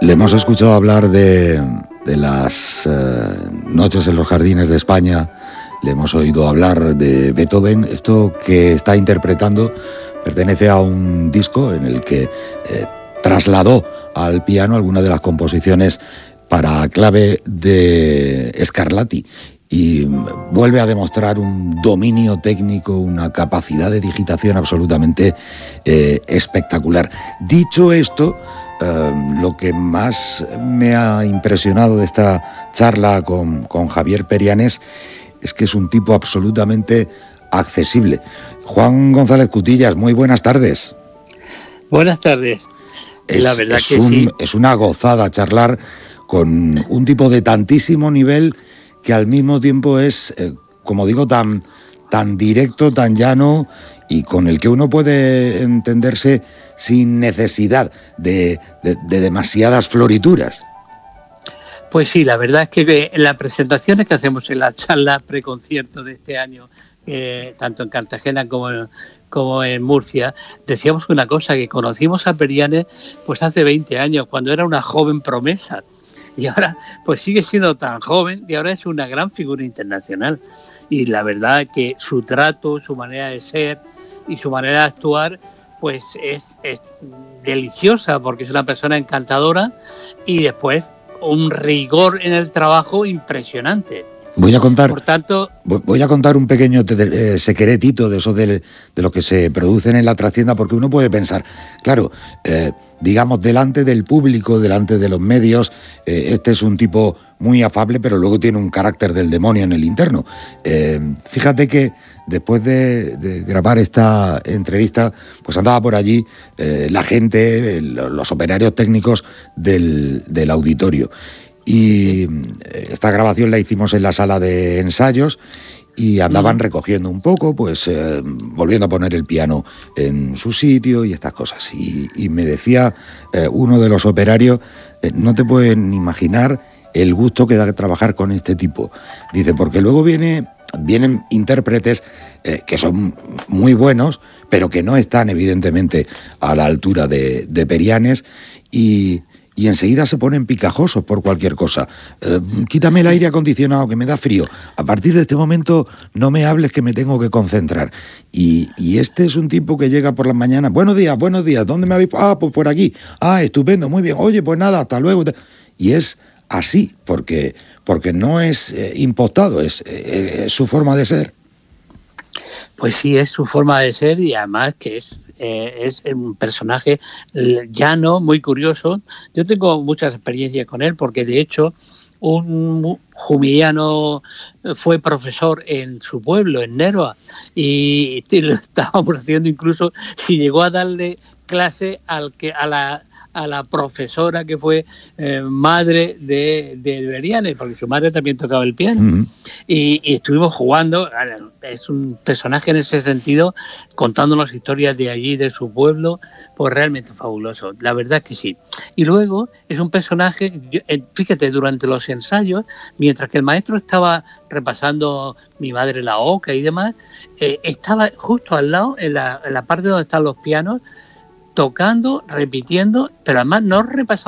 Le hemos escuchado hablar de las noches en los jardines de España, le hemos oído hablar de Beethoven. Esto que está interpretando pertenece a un disco en el que trasladó al piano algunas de las composiciones para clave de Scarlatti y vuelve a demostrar un dominio técnico, una capacidad de digitación absolutamente espectacular. Dicho esto, lo que más me ha impresionado de esta charla con Javier Perianes es que es un tipo absolutamente accesible. Juan González Cutillas, muy buenas tardes. Buenas tardes. La verdad que sí. Es una gozada charlar con un tipo de tantísimo nivel que al mismo tiempo es, como digo, tan directo, tan llano y con el que uno puede entenderse sin necesidad de demasiadas florituras. Pues sí, la verdad es que en las presentaciones que hacemos en la charla preconcierto de este año, tanto en Cartagena como en Murcia, decíamos una cosa, que conocimos a Perianes pues hace 20 años, cuando era una joven promesa, y ahora pues sigue siendo tan joven y ahora es una gran figura internacional. Y la verdad es que su trato, su manera de ser y su manera de actuar pues es deliciosa, porque es una persona encantadora y después un rigor en el trabajo impresionante. Voy a contar, por tanto, voy a contar un pequeño secretito de eso de lo que se producen en la trastienda, porque uno puede pensar, claro, digamos, delante del público, delante de los medios, este es un tipo muy afable, pero luego tiene un carácter del demonio en el interno. Fíjate que después de grabar esta entrevista, pues andaba por allí la gente, los operarios técnicos del auditorio. Y esta grabación la hicimos en la sala de ensayos y andaban recogiendo un poco, pues volviendo a poner el piano en su sitio y estas cosas. Y me decía uno de los operarios, no te pueden imaginar el gusto que da trabajar con este tipo. Dice, porque luego vienen intérpretes que son muy buenos, pero que no están evidentemente a la altura de Perianes y enseguida se ponen picajosos por cualquier cosa. Quítame el aire acondicionado que me da frío. A partir de este momento no me hables que me tengo que concentrar. Y este es un tipo que llega por las mañanas. Buenos días. ¿Dónde me habéis? Pues por aquí. Estupendo, muy bien. Oye, pues nada, hasta luego. Y es así, porque no es impostado, es su forma de ser. Pues sí, es su forma de ser y además que es un personaje llano, muy curioso. Yo tengo muchas experiencias con él porque de hecho un jumillano fue profesor en su pueblo, en Nerva, y lo estábamos haciendo incluso si llegó a darle clase a la profesora que fue madre de Perianes, porque su madre también tocaba el piano. Uh-huh. Y estuvimos jugando. Es un personaje en ese sentido, contándonos historias de allí, de su pueblo, pues realmente fabuloso. La verdad es que sí. Y luego es un personaje, fíjate, durante los ensayos, mientras que el maestro estaba repasando Mi madre la oca y demás, estaba justo al lado, en la parte donde están los pianos, tocando, repitiendo, pero además no repasaba